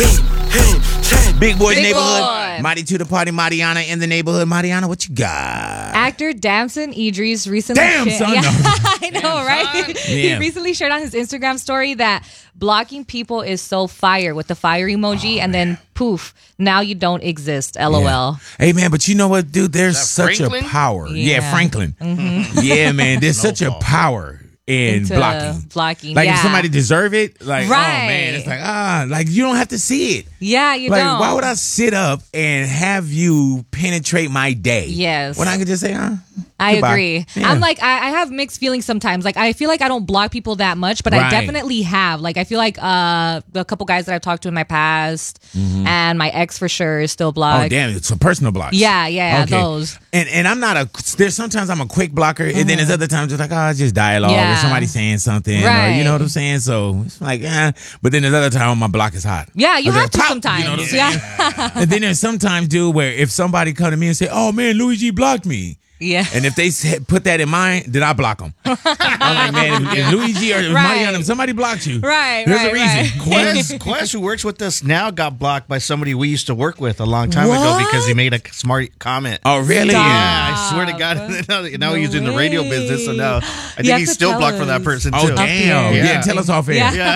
Big Boy's Big Neighborhood. Boy. Mighty to the party, Mariana in the neighborhood. Mariana, what you got? Actor Damson Idris recently Damn, son. Yeah, No. I know, right? He Yeah. recently shared on his Instagram story that blocking people is so fire with the fire emoji, and then poof, now you don't exist. LOL. Yeah. Hey, man, but you know what, dude? There's such Franklin? a power. Yeah, Yeah. Franklin. Yeah, man, there's such a power in Into blocking. yeah. If somebody deserve it, like, oh, Right. man, it's like you don't have to see it. Yeah, you Like, don't. why would I sit up and have you penetrate my day? Yes. When I could just say, I goodbye. agree. Yeah. I'm like, I have mixed feelings sometimes. Like, I feel like I don't block people that much, but I Right. definitely have. Like, I feel like a couple guys that I've talked to in my past, and my ex for sure is still blocked. Oh, damn, it's a personal block. Yeah, those. And I'm not there's sometimes I'm a quick blocker, and then there's other times it's like, it's just dialogue or Yeah. somebody saying something, or Right. you know what I'm saying? So it's like, but then there's other time my block is hot. Yeah, you I have to pop, sometimes. You know what I'm saying? Yeah. And then there's sometimes, dude, where if somebody come to me and say, oh man, Louis G blocked me. Yeah. And if they put that in mind, then I block them. I'm like, man, if Louis G or Right. Mariana, if somebody blocked you, Right, there's right, a reason. Quest, who works with us now, got blocked by somebody we used to work with a long time ago What? because he made a smart comment. Oh, really? Yeah, I swear to God. Now he's in the radio business, so now I think have he's to still tell blocked for that us. person Oh, too. damn. Yeah. Yeah, tell us off air. Yeah.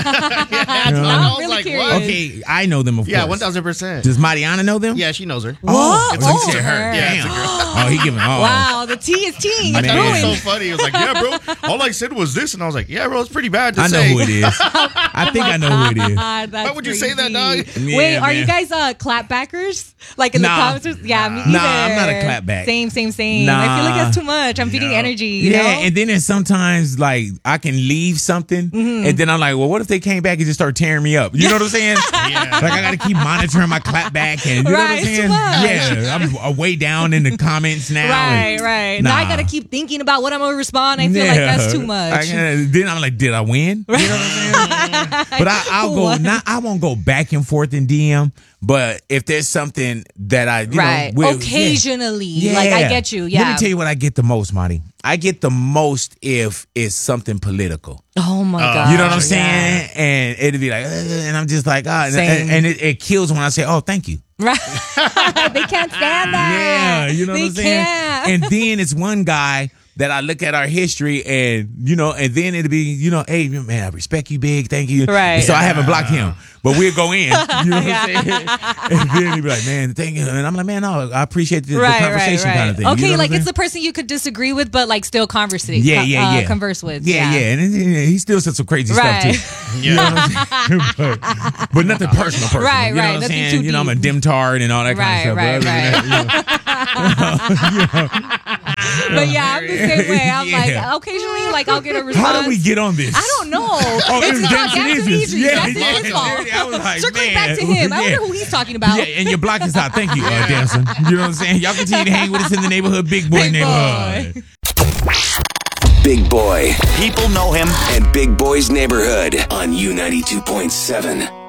I was really like, curious. what? Okay, I know them, of Yeah, course. 1000%. Does Mariana know them? Yeah, she knows her. Oh, What? oh, Oh, shit, her. her. Yeah, it's Damn. a girl. Oh, he giving. Oh. Wow, the tea is tea. Man. It's That was brewing. so funny. He was like, yeah, bro, all I said was this. And I was like, yeah, bro, it's pretty bad to I know say. who it is. I think I know who it is. God, that's Why would you say that, crazy. dog? Yeah, Wait, are man. you guys clapbackers? Like in Nah. the comments? Yeah, me Nah, neither. I'm not a clapback. Same. Nah. I feel like that's too much. I'm feeding energy. You Yeah, know? and then there's sometimes like I can leave something, and then I'm like, well, what if they came back and just start tearing me up? You know what I'm saying? Yeah. Like I got to keep monitoring my clap back, and you know what I'm Right, it's too saying? much. Yeah, I'm way down in the comments now. and- Right. Nah. Now I gotta keep thinking about what I'm gonna respond. I feel like that's too much. Then I'm like, did I win? You know what I'm saying? But I'll go. I won't go back and forth in DM. But if there's something that I, right. Occasionally. Like, I get you. Yeah. Let me tell you what I get the most, Marty. I get the most if it's something political. Oh my God. You know what I'm saying? And it'd be like, and I'm just like, Same. and it kills when I say, oh, thank you. Right. They can't stand that. Yeah, you know what They I'm saying? can't. And then it's one guy that I look at our history and, and then it'll be, hey, man, I respect you, big. Thank you. Right. So I haven't blocked him. But we'll go in. You know what I'm saying? And then he'll be like, man, thank you. And I'm like, man, no, I appreciate the conversation kind of thing. Okay, You know what like I'm it's saying? the person you could disagree with, but like still conversate. Yeah. Converse with. Yeah. And he still said some crazy Right. stuff too. You know what I'm saying? but nothing personal. Right, You know right. what I'm Nothing saying? too I'm a deep. dimtard and all that kind of stuff. Right, But other than that, But yeah, I'm the same way. I'm Yeah. like, occasionally, like I'll get a response. How do we get on this? I don't know. Oh, It's it was not Damson Damson Idris. Idris. Yeah, That's yeah, his fault. I was like, Circling man. back to him. I Yeah. wonder who he's talking about. Yeah, and your block is hot. Thank you, Damson. You know what I'm saying? Y'all continue to hang with us in the neighborhood, Big Boy Big neighborhood. Big Boy People know him. and Big Boy's Neighborhood on U92.7.